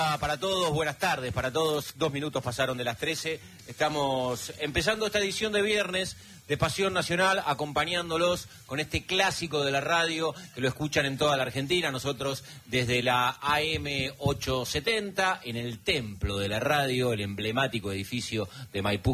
Para todos, buenas tardes para todos. 2 minutos pasaron de las 13. Estamos empezando esta edición de viernes de Pasión Nacional, acompañándolos con este clásico de la radio que lo escuchan en toda la Argentina. Nosotros desde la AM 870, en el templo de la radio, el emblemático edificio de Maipú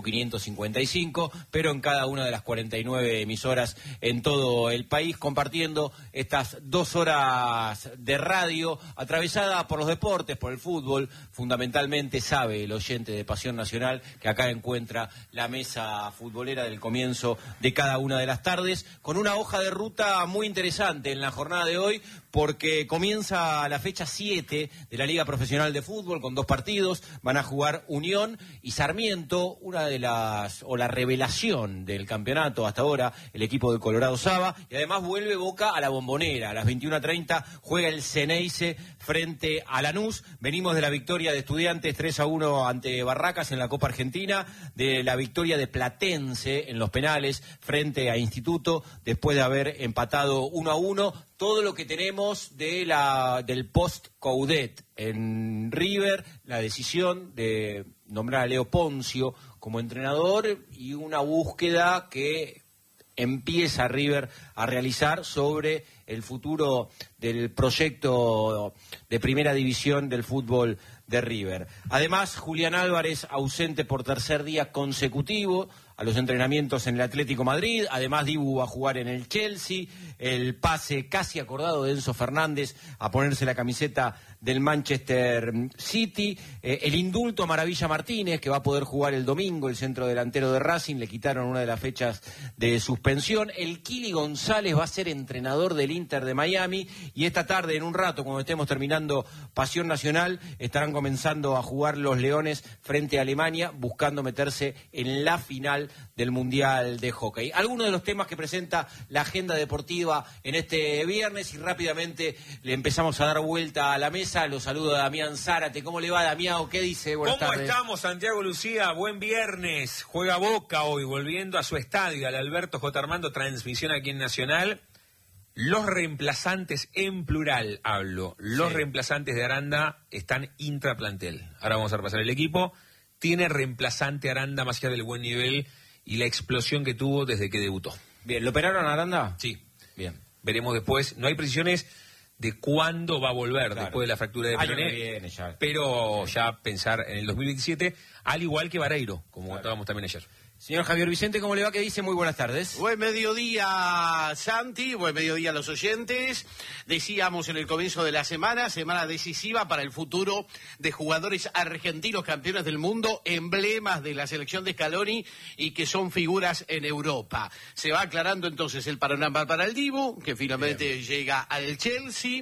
555, pero en cada una de las 49 emisoras en todo el país, compartiendo estas 2 horas de radio atravesada por los deportes, por el fútbol. Fundamentalmente sabe el oyente de Pasión Nacional que acá encuentra la mesa futbolera del comienzo de cada una de las tardes, con una hoja de ruta muy interesante en la jornada de hoy, porque comienza la fecha 7 de la Liga Profesional de Fútbol con 2 partidos. Van a jugar Unión y Sarmiento, una de las, o la revelación del campeonato hasta ahora, el equipo de Colorado Saba, y además vuelve Boca a la Bombonera. A las 21:30 juega el Ceneice frente a Lanús. Venimos de la victoria de Estudiantes 3-1 ante Barracas en la Copa Argentina, de la victoria de Platense en los penales frente a Instituto, después de haber empatado 1-1. Todo lo que tenemos del post-Coudet en River, la decisión de nombrar a Leo Poncio como entrenador y una búsqueda que empieza River a realizar sobre el futuro del proyecto de primera división del fútbol de River. Además, Julián Álvarez ausente por 3er día consecutivo a los entrenamientos en el Atlético Madrid. Además, Dibu va a jugar en el Chelsea. El pase casi acordado de Enzo Fernández a ponerse la camiseta del Manchester City. El indulto a Maravilla Martínez, que va a poder jugar el domingo, el centro delantero de Racing. Le quitaron una de las fechas de suspensión. El Kili González va a ser entrenador del Inter de Miami. Y esta tarde, en un rato, cuando estemos terminando Pasión Nacional, estarán comenzando a jugar los Leones frente a Alemania, buscando meterse en la final del Mundial de Hockey. Algunos de los temas que presenta la agenda deportiva en este viernes, y rápidamente le empezamos a dar vuelta a la mesa. Lo saludo a Damián Zárate. ¿Cómo le va, Damián? ¿Qué dice? Buenas tardes. ¿Cómo estamos, Santiago Lucía? Buen viernes. Juega Boca hoy, volviendo a su estadio, al Alberto J. Armando, transmisión aquí en Nacional. Los reemplazantes, en plural hablo, los reemplazantes de Aranda están intraplantel. Ahora vamos a repasar el equipo. Tiene reemplazante Aranda, más allá del buen nivel y la explosión que tuvo desde que debutó. Bien, ¿lo operaron a Aranda? Sí. Bien. Veremos después. No hay precisiones de cuándo va a volver después de la fractura de peroné, pero ya pensar en el 2027, al igual que Vareiro, como contábamos también ayer. Señor Javier Vicente, ¿cómo le va? ¿Qué dice? Muy buenas tardes. Buen mediodía, Santi, buen mediodía a los oyentes. Decíamos en el comienzo de la semana decisiva para el futuro de jugadores argentinos campeones del mundo, emblemas de la selección de Scaloni y que son figuras en Europa. Se va aclarando entonces el panorama para el Dibu, que finalmente llega al Chelsea.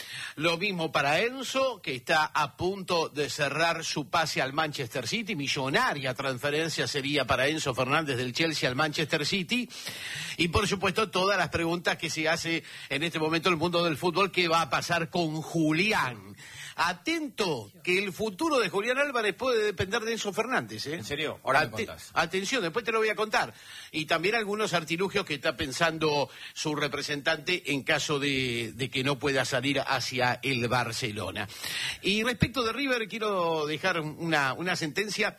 Lo mismo para Enzo, que está a punto de cerrar su pase al Manchester City. Millonaria transferencia sería para Enzo Fernández del Chelsea al Manchester City. Y por supuesto todas las preguntas que se hace en este momento el mundo del fútbol. ¿Qué va a pasar con Julián? Atento, que el futuro de Julián Álvarez puede depender de Enzo Fernández, ¿eh? ¿En serio? Ahora me contás. Atención, después te lo voy a contar. Y también algunos artilugios que está pensando su representante en caso de que no pueda salir hacia el Barcelona. Y respecto de River, quiero dejar una sentencia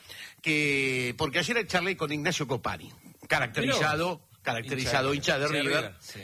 porque ayer charlé con Ignacio Copani, caracterizado hincha de River, sí.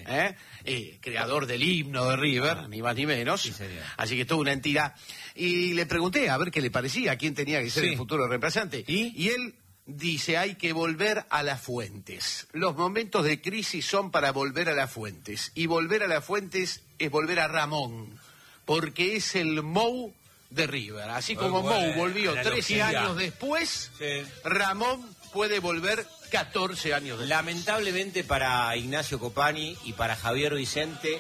Creador del himno de River, ni más ni menos, sí, así que toda una entidad. Y le pregunté a ver qué le parecía, a quién tenía que ser el futuro reemplazante. Y él dice, hay que volver a las fuentes. Los momentos de crisis son para volver a las fuentes. Y volver a las fuentes es volver a Ramón, porque es el Mou de River. Así como Mou volvió 13 años después, Ramón puede volver 14 años después. Lamentablemente para Ignacio Copani y para Javier Vicente,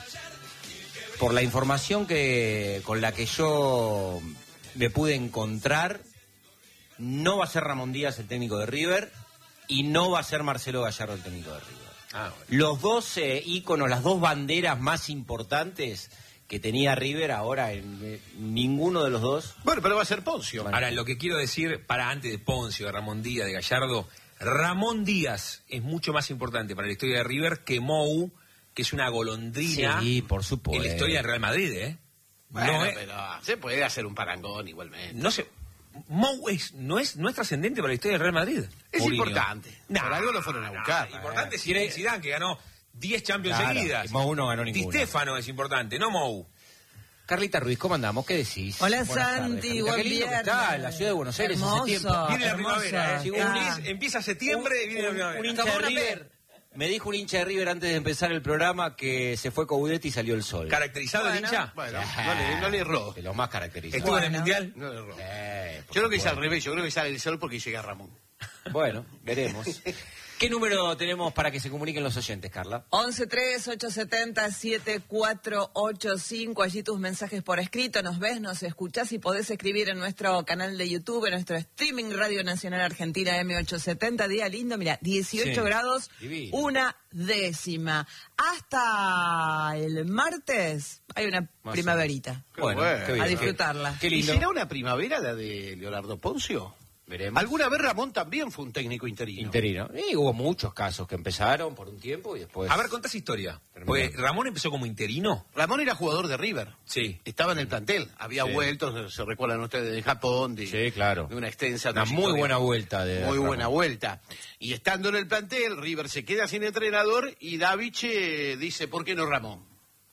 por la información con la que yo me pude encontrar, no va a ser Ramón Díaz el técnico de River y no va a ser Marcelo Gallardo el técnico de River. Los dos íconos, las dos banderas más importantes que tenía River, ahora en ninguno de los dos. Bueno, pero va a ser Poncio. Ahora, lo que quiero decir, para antes de Poncio, de Ramón Díaz, de Gallardo, Ramón Díaz es mucho más importante para la historia de River que Mou, que es una golondrina por supuesto, en la historia del Real Madrid, Bueno, pero se puede hacer un parangón igualmente. No sé. Mou no es trascendente para la historia del Real Madrid. Es Mourinho. importante. Por algo lo fueron a buscar. Importante es Zidane, que ganó 10 Champions seguidas. Y Mou no ganó ninguna. Di Stéfano es importante, no Mou. Carlita Ruiz, ¿cómo andamos? ¿Qué decís? Hola, Buenas Santi, tardes, buen qué lindo que viernes. está en la ciudad de Buenos Aires Hermoso. hace tiempo. Viene la hermoso. primavera, ¿eh? Ah. Empieza septiembre y viene la primavera. Un hincha de River. Me dijo un hincha de River antes de empezar el programa que se fue Coudet y salió el sol. ¿Caracterizado el hincha? Bueno, no le erró. De los más caracterizados. ¿Estuvo en el Bueno. Mundial? No le erró. Por Yo creo que es supuesto. al revés. Yo creo que sale el sol porque llega Ramón. Bueno, veremos. ¿Qué número tenemos para que se comuniquen los oyentes, Carla? 11-3-870-7485. Allí tus mensajes por escrito. Nos ves, nos escuchás y podés escribir en nuestro canal de YouTube, en nuestro streaming Radio Nacional Argentina M870. Día lindo, mira, 18 Sí, grados, divino. 1/10. Hasta el martes hay una Más primaverita. Qué Bueno, bueno. qué bien. A disfrutarla. Qué ¿Y lindo. será una primavera la de Leonardo Poncio? Veremos. Alguna vez Ramón también fue un técnico interino. Interino. Y hubo muchos casos que empezaron por un tiempo y después... A ver, contás historia. Terminó. Porque Ramón empezó como interino. Ramón era jugador de River. Sí. Estaba en el plantel. Había Sí. vuelto, se recuerdan ustedes, de Japón. Sí, claro. De una extensa Una muy trayectoria. buena vuelta de Muy Ramón. buena vuelta. Y estando en el plantel, River se queda sin entrenador y Daviche dice, ¿por qué no Ramón?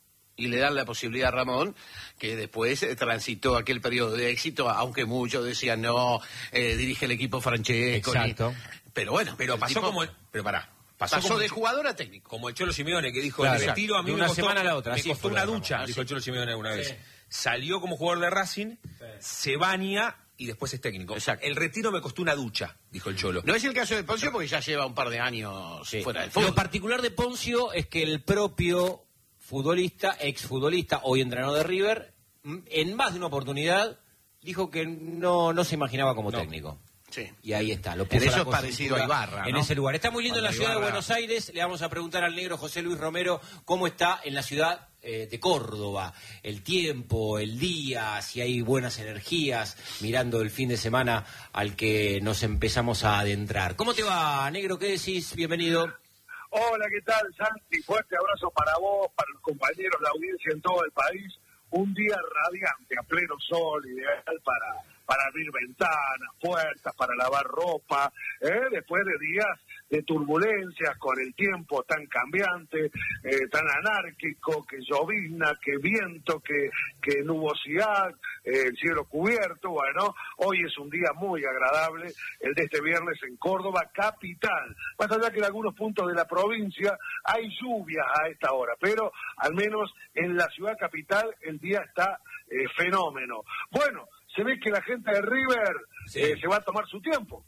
Y le dan la posibilidad a Ramón, que después transitó aquel periodo de éxito, aunque muchos decían, no, dirige el equipo Francesco. Exacto. Pero bueno, Pero el pasó tipo como... Pero pará. pasó como de jugador a técnico. Como el Cholo Simeone, que dijo, Claro, el retiro a mí de me una costó, semana a la otra, me así costó fue una lo de ducha, Ramón. dijo el Cholo Simeone alguna vez. Sí. Salió como jugador de Racing, se baña y después es técnico. Exacto. El retiro me costó una ducha, dijo el Cholo. No es el caso de Poncio porque ya lleva un par de años Sí. fuera del fútbol. Lo particular de Poncio es que el propio futbolista, exfutbolista, hoy entrenador de River, en más de una oportunidad dijo que no se imaginaba como técnico. Sí. Y ahí está, lo En puso eso la es parecido a coyuntura Ibarra, en ¿no? ese lugar. Está muy lindo en la Cuando ciudad de Ibarra- Buenos Aires. Le vamos a preguntar al negro José Luis Romero cómo está en la ciudad de Córdoba. El tiempo, el día, si hay buenas energías, mirando el fin de semana al que nos empezamos a adentrar. ¿Cómo te va, negro? ¿Qué decís? Bienvenido. Hola, ¿qué tal, Santi? Fuerte abrazo para vos, para los compañeros, la audiencia en todo el país. Un día radiante, a pleno sol, ideal para abrir ventanas, puertas, para lavar ropa, después de días de turbulencias con el tiempo tan cambiante, tan anárquico, que llovizna, que viento, que nubosidad, el cielo cubierto. Bueno, hoy es un día muy agradable, el de este viernes en Córdoba, capital. Más allá que en algunos puntos de la provincia hay lluvias a esta hora, pero al menos en la ciudad capital el día está fenómeno. Bueno, se ve que la gente de River se va a tomar su tiempo.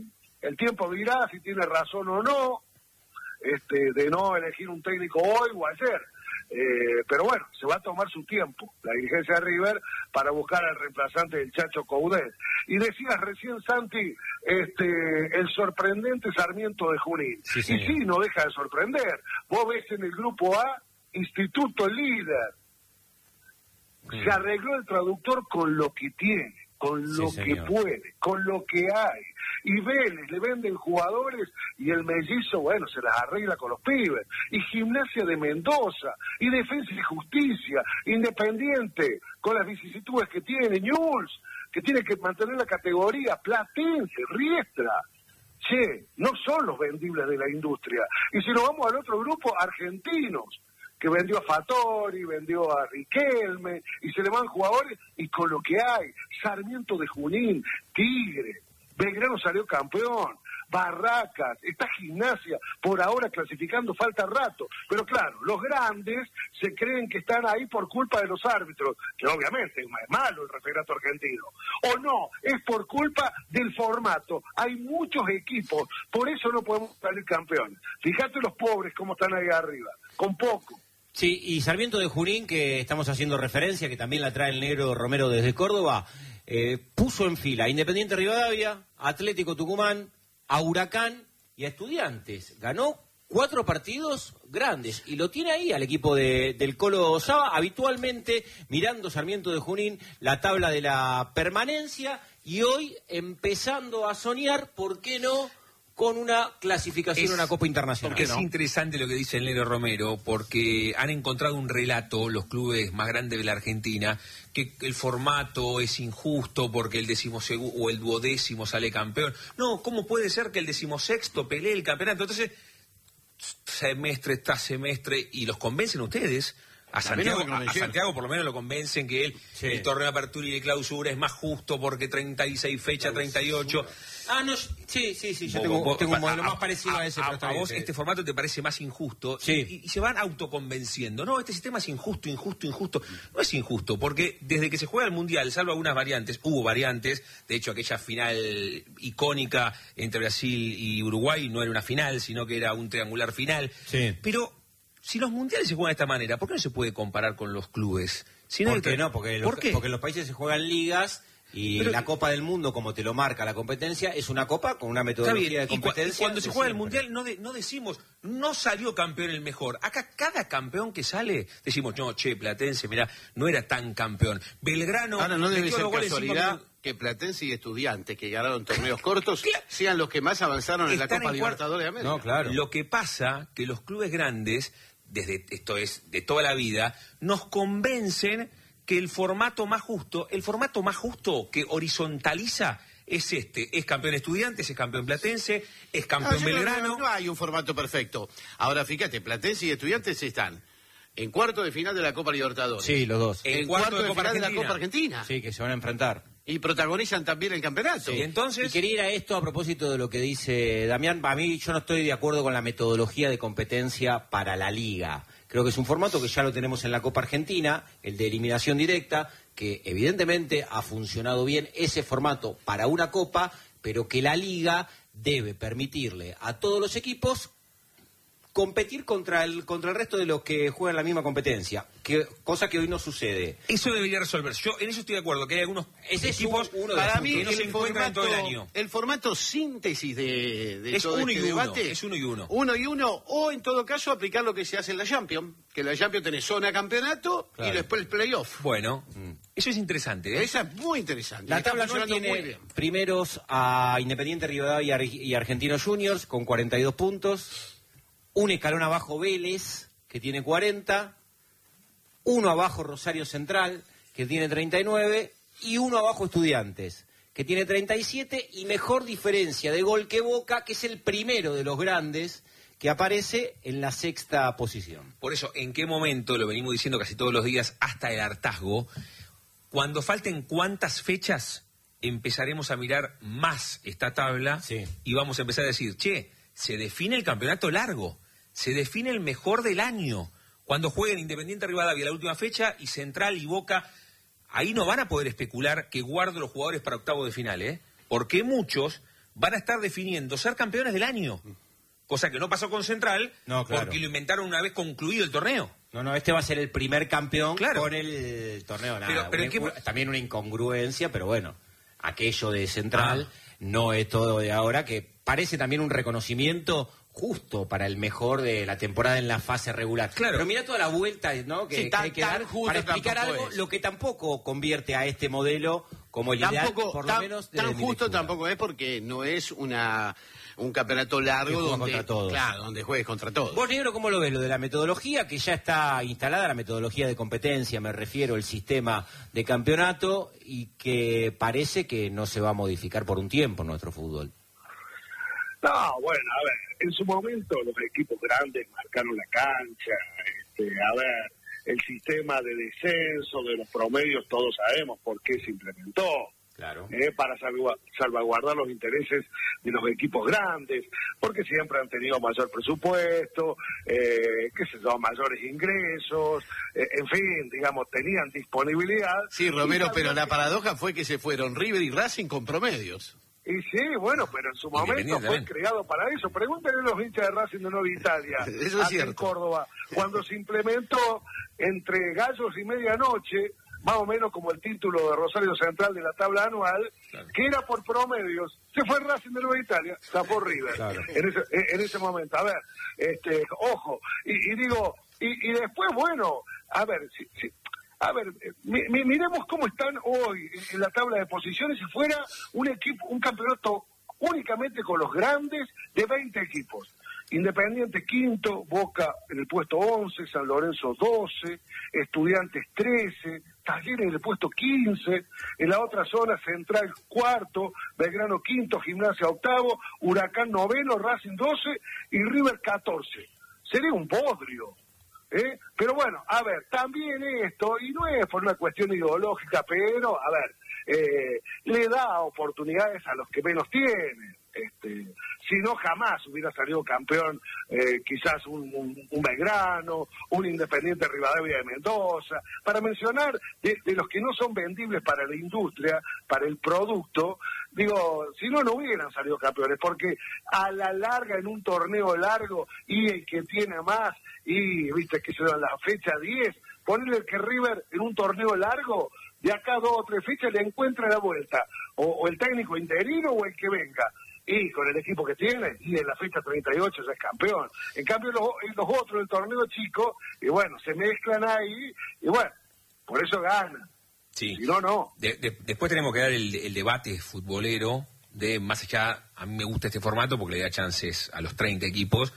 El tiempo dirá si tiene razón o no, de no elegir un técnico hoy o ayer. Pero bueno, se va a tomar su tiempo, la dirigencia de River, para buscar al reemplazante del Chacho Coudet. Y decías recién, Santi, el sorprendente Sarmiento de Junín. Sí, y señor. sí, no deja de sorprender. Vos ves en el grupo A, Instituto Líder. Se arregló el traductor con lo que tiene, con Sí, lo que señor. puede, con lo que hay. Y Vélez le venden jugadores y el mellizo, bueno, se las arregla con los pibes. Y Gimnasia de Mendoza, y Defensa y Justicia, Independiente, con las vicisitudes que tiene, Newell's, que tiene que mantener la categoría, Platense, Riestra. Che, no son los vendibles de la industria. Y si nos vamos al otro grupo, argentinos, que vendió a Fattori, vendió a Riquelme, y se le van jugadores, y con lo que hay, Sarmiento de Junín, Tigre, Belgrano salió campeón, Barracas, está Gimnasia, por ahora clasificando, falta rato, pero claro, los grandes se creen que están ahí por culpa de los árbitros, que obviamente es malo el referato argentino, o no, es por culpa del formato, hay muchos equipos, por eso no podemos salir campeones. Fíjate los pobres cómo están ahí arriba, con poco. Sí, y Sarmiento de Junín, que estamos haciendo referencia, que también la trae el negro Romero desde Córdoba, puso en fila a Independiente Rivadavia, a Atlético Tucumán, a Huracán y a Estudiantes. Ganó 4 partidos grandes y lo tiene ahí al equipo del Colo Saba, habitualmente mirando Sarmiento de Junín la tabla de la permanencia y hoy empezando a soñar, ¿por qué no?, con una clasificación a una Copa Internacional. Es interesante lo que dice el Nero Romero, porque han encontrado un relato, los clubes más grandes de la Argentina, que el formato es injusto porque el 12º o el 12º sale campeón. No, ¿cómo puede ser que el 16º pelee el campeonato? Entonces, semestre tras semestre, y los convencen ustedes. A Santiago por lo menos lo convencen que el torneo de apertura y de clausura es más justo porque 36 fechas, 38. No, sí, yo tengo un modelo más parecido a ese. A vos este formato te parece más injusto y se van autoconvenciendo. No, este sistema es injusto. No es injusto, porque desde que se juega el Mundial, salvo algunas variantes, hubo variantes, de hecho aquella final icónica entre Brasil y Uruguay no era una final, sino que era un triangular final. Sí. Pero si los mundiales se juegan de esta manera, ¿por qué no se puede comparar con los clubes? ¿Por qué no? Porque en los países se juegan ligas y la Copa del Mundo, como te lo marca la competencia, es una copa con una metodología de competencia. Y cuando se juega el mundial no decimos, no salió campeón el mejor. Acá cada campeón que sale, decimos, no, Platense, mirá, no era tan campeón. Belgrano... Ahora no debe ser casualidad que Platense y Estudiantes, que ganaron torneos cortos, sean los que más avanzaron en la Copa Libertadores de América. No, claro. Lo que pasa que los clubes grandes, esto es de toda la vida, nos convencen que el formato más justo que horizontaliza es es campeón Estudiantes, es campeón Platense, es campeón Belgrano. No hay un formato perfecto. Ahora fíjate, Platense y Estudiantes están en cuarto de final de la Copa Libertadores. Sí, los dos. En cuarto de final de la Copa Argentina. Sí, que se van a enfrentar. Y protagonizan también el campeonato. Sí. Y quería ir a esto a propósito de lo que dice Damián. A mí yo no estoy de acuerdo con la metodología de competencia para la Liga. Creo que es un formato que ya lo tenemos en la Copa Argentina, el de eliminación directa, que evidentemente ha funcionado bien ese formato para una Copa, pero que la Liga debe permitirle a todos los equipos competir contra el resto de los que juegan la misma competencia, cosa que hoy no sucede. Eso debería resolverse. Yo en eso estoy de acuerdo, que hay algunos equipos para mí que no se encuentran todo el año. El formato síntesis de todo este debate es 1 y 1. 1 y 1, o en todo caso aplicar lo que se hace en la Champions, que en la Champions tenés zona campeonato y después el playoff. Bueno, eso es interesante. Esa es muy interesante. La tabla anual tiene primeros a Independiente Rivadavia y Argentinos Juniors con 42 puntos. Un escalón abajo Vélez, que tiene 40, uno abajo Rosario Central, que tiene 39, y uno abajo Estudiantes, que tiene 37, y mejor diferencia de gol que Boca, que es el primero de los grandes, que aparece en la 6ª posición. Por eso, ¿en qué momento, lo venimos diciendo casi todos los días, hasta el hartazgo, cuando falten cuántas fechas, empezaremos a mirar más esta tabla y vamos a empezar a decir, se define el campeonato largo, se define el mejor del año. Cuando jueguen Independiente Rivadavia la última fecha y Central y Boca, ahí no van a poder especular que guardo los jugadores para octavos de final, porque muchos van a estar definiendo ser campeones del año, cosa que no pasó con Central, porque lo inventaron una vez concluido el torneo. No, este va a ser el primer campeón con el torneo. También una incongruencia, pero bueno, aquello de Central no es todo de ahora, que parece también un reconocimiento justo para el mejor de la temporada en la fase regular. Claro. Pero mira toda la vuelta, ¿no? que hay que dar para explicar algo, lo que tampoco convierte a este modelo como el ideal, por lo menos tan justo tampoco es, porque no es un campeonato largo donde juegues contra todos. Vos, Negro, ¿cómo lo ves? Lo de la metodología, que ya está instalada, la metodología de competencia, me refiero, el sistema de campeonato, y que parece que no se va a modificar por un tiempo en nuestro fútbol. No, bueno, a ver, en su momento los equipos grandes marcaron la cancha, el sistema de descenso, de los promedios, todos sabemos por qué se implementó. Claro. Para salvaguardar los intereses de los equipos grandes, porque siempre han tenido mayor presupuesto, mayores ingresos, en fin, digamos, tenían disponibilidad. Sí, Romero, pero la paradoja fue que se fueron River y Racing con promedios. Y sí, bueno, pero en su momento fue creado para eso. Pregúntenle a los hinchas de Racing de Nueva Italia, eso es cierto. En Córdoba, cuando se implementó entre gallos y medianoche, más o menos como el título de Rosario Central de la tabla anual, que era por promedios. Se fue Racing de Nueva Italia, tapó River. Claro. En ese momento. A ver, ojo, y digo, y después, bueno, a ver, miremos cómo están hoy en la tabla de posiciones. Si fuera un campeonato únicamente con los grandes de 20 equipos. Independiente quinto, Boca en el puesto 11, San Lorenzo 12, Estudiantes 13, Talleres en el puesto 15, en la otra zona Central cuarto, Belgrano quinto, Gimnasia octavo, Huracán noveno, Racing 12 y River 14. Sería un bodrio. Pero bueno, a ver, también esto, y no es por una cuestión ideológica, pero, a ver, le da oportunidades a los que menos tienen. Si no, jamás hubiera salido campeón quizás un Belgrano, un Independiente Rivadavia de Mendoza, para mencionar de los que no son vendibles para la industria, para el producto. Digo, si no, no hubieran salido campeones, porque a la larga, en un torneo largo, y el que tiene más, y viste que se da la fecha 10, ponerle que River en un torneo largo, de acá 2 o 3 fechas le encuentra la vuelta, o el técnico interino o el que venga. Y con el equipo que tiene, y en la fecha 38 ya es campeón. En cambio, los otros del torneo chico, y bueno, se mezclan ahí, y bueno, por eso ganan. Sí. Si no, no. Después tenemos que dar el debate futbolero de, más allá, a mí me gusta este formato porque le da chances a los 30 equipos.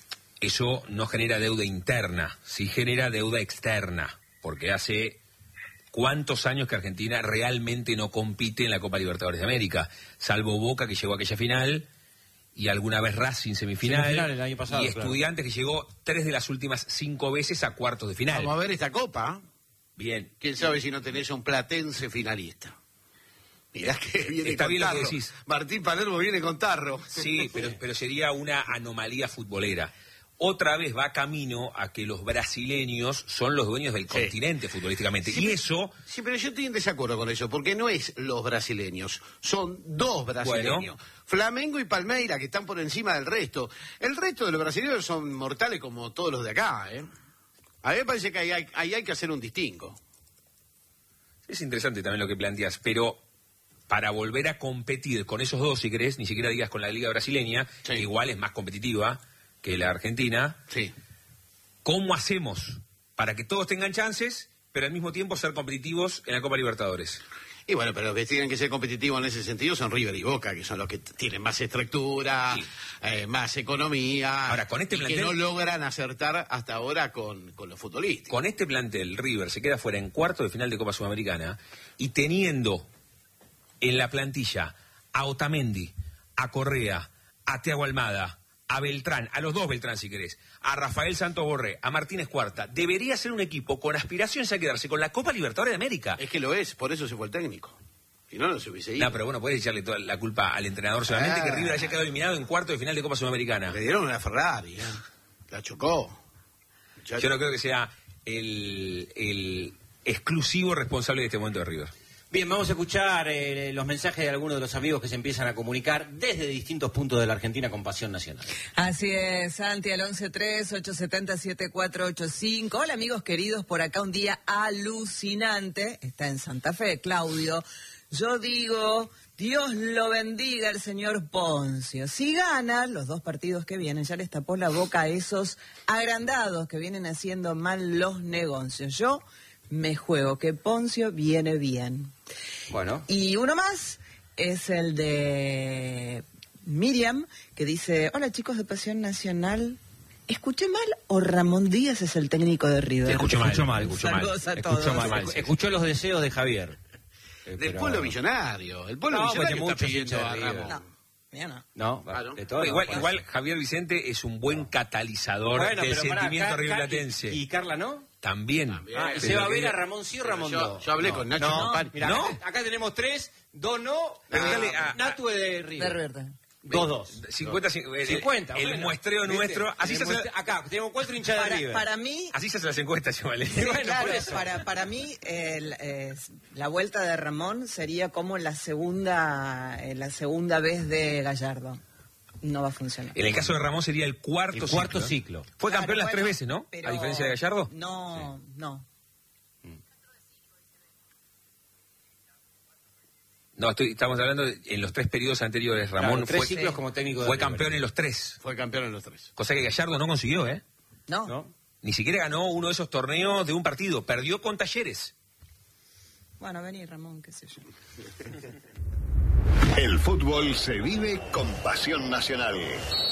Eso no genera deuda interna, sí genera deuda externa, porque hace ¿cuántos años que Argentina realmente no compite en la Copa Libertadores de América? Salvo Boca, que llegó a aquella final, y alguna vez Racing semifinal el año pasado, y Estudiantes, que llegó 3 de las últimas 5 veces a cuartos de final. Vamos a ver esta Copa. Bien. ¿Quién sabe si no tenés un platense finalista? Mirá que viene Está con bien lo que tarro. decís. Martín Palermo viene con tarro. Sí, pero sería una anomalía futbolera. Otra vez va camino a que los brasileños son los dueños del continente futbolísticamente. Sí, y eso... Sí, pero yo estoy en desacuerdo con eso, porque no es los brasileños, son 2 brasileños. Bueno. Flamengo y Palmeira, que están por encima del resto. El resto de los brasileños son mortales como todos los de acá, ¿eh? A mí me parece que ahí hay que hacer un distingo. Es interesante también lo que planteas, pero para volver a competir con esos 2, si querés, ni siquiera digas con la liga brasileña, Sí. que igual es más competitiva que la Argentina, Sí. ¿cómo hacemos para que todos tengan chances, pero al mismo tiempo ser competitivos en la Copa Libertadores? Y bueno, pero los que tienen que ser competitivos en ese sentido son River y Boca, que son los que tienen más estructura, Sí. más economía, Ahora, con este y plantel- que no logran acertar hasta ahora con los futbolistas. Con este plantel, River se queda fuera en cuarto de final de Copa Sudamericana y teniendo en la plantilla a Otamendi, a Correa, a Thiago Almada, a Beltrán, a los 2 Beltrán si querés, a Rafael Santos Borré, a Martínez Cuarta, debería ser un equipo con aspiraciones a quedarse con la Copa Libertadores de América. Es que lo es, por eso se fue el técnico. Si no, no se hubiese ido. No, pero bueno, puedes echarle toda la culpa al entrenador solamente que River haya quedado eliminado en cuarto de final de Copa Sudamericana. Le dieron una Ferrari, la chocó. Yo no creo que sea el exclusivo responsable de este momento de River. Bien, vamos a escuchar los mensajes de algunos de los amigos que se empiezan a comunicar desde distintos puntos de la Argentina con Pasión Nacional. Así es, Santi, al 11-3-870-7485. Hola, amigos queridos, por acá un día alucinante. Está en Santa Fe, Claudio. Yo digo, Dios lo bendiga el señor Poncio. Si gana los 2 partidos que vienen, ya les tapó la boca a esos agrandados que vienen haciendo mal los negocios. Yo me juego que Poncio viene bien. Bueno. Y uno más es el de Miriam, que dice, hola chicos de Pasión Nacional, ¿escuché mal o Ramón Díaz es el técnico de River? Escucho mal. Saludos a todos. Escuchó los deseos de Javier. Del pueblo millonario. El pueblo millonario está muchos pidiendo hinchas a de River. Ramón. Mira, no. No, Claro. de todo. Igual Javier Vicente es un buen catalizador del pero pará, sentimiento Car- rivelatense. ¿Y Carla no? También. Ah, Pero ¿se va a que- ver a Ramón sí o Ramón no? Yo hablé con Nacho Campari. Mira, ¿No? acá tenemos 3, 2 no. Pregúntale a- Natu es de De River. River. 2-2. 50. El bueno. muestreo ¿Viste? nuestro. Así se hace, Acá tenemos 4 hinchas de River. Para mí, así se hacen las encuestas, chavales. sí, bueno, claro, por eso. para mí la vuelta de Ramón sería como la segunda vez de Gallardo. No va a funcionar. En el caso de Ramón sería el cuarto ciclo. Fue Claro, campeón las 3 bueno, veces, ¿no? pero A diferencia de Gallardo. No, no. No, estamos hablando en los 3 periodos anteriores. Ramón Claro, 3 fue, ciclos como técnico de fue River. campeón en los 3. Fue campeón en los 3. Cosa que Gallardo no consiguió, ¿eh? No. ¿No? Ni siquiera ganó uno de esos torneos de un partido. Perdió con Talleres. Bueno, vení, Ramón, qué sé yo. El fútbol se vive con pasión nacional.